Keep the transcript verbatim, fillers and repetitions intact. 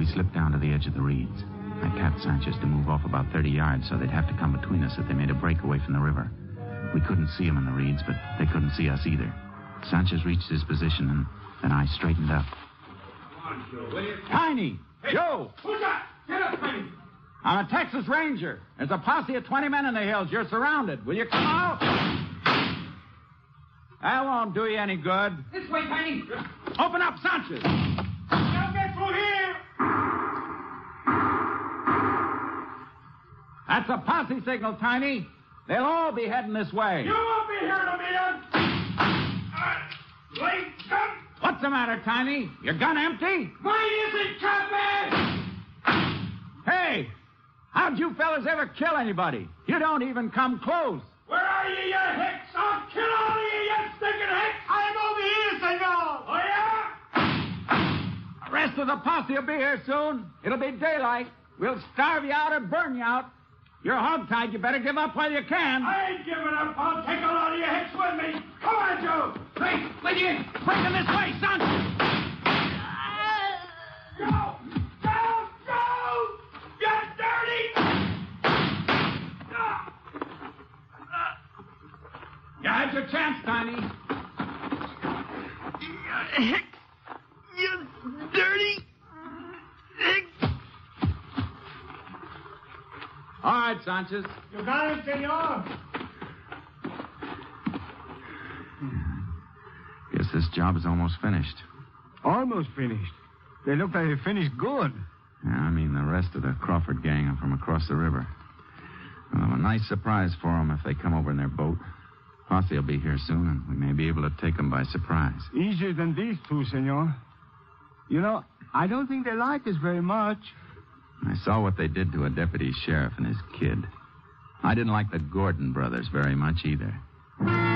we slipped down to the edge of the reeds. I tapped Sanchez to move off about thirty yards so they'd have to come between us if they made a break away from the river. We couldn't see them in the reeds, but they couldn't see us either. Sanchez reached his position, and then I straightened up. Come on, Joe, will you? Tiny! Hey, Joe! Who's that? Get up, Tiny! I'm a Texas Ranger. There's a posse of twenty men in the hills. You're surrounded. Will you come out? That won't do you any good. This way, Tiny. Open up, Sanchez. I'll get through here. That's a posse signal, Tiny. They'll all be heading this way. You won't be here to meet us. Uh, Late gun. What's the matter, Tiny? Your gun empty? Mine isn't, Copman. Hey, how'd you fellas ever kill anybody? You don't even come close. Where are you, you hicks? I'll kill all of you, you stinking hicks. I'm over here, senor. Oh, yeah? The rest of the posse will be here soon. It'll be daylight. We'll starve you out or burn you out. You're hogtied. You better give up while you can. I ain't giving up. I'll take a lot of you hicks with me. Come on, Joe. Hey, will you? Bring them this way, son. Go! Go! Go! You dirty! You had your chance, Tiny. Hick! You dirty! Hick! All right, Sanchez. You got it, senor. Guess this job is almost finished. Almost finished. They look like they finished good. Yeah, I mean, the rest of the Crawford gang are from across the river. Well, a nice surprise for them if they come over in their boat. Posse will be here soon, and we may be able to take them by surprise. Easier than these two, senor. You know, I don't think they like us very much. I saw what they did to a deputy sheriff and his kid. I didn't like the Gordon brothers very much either.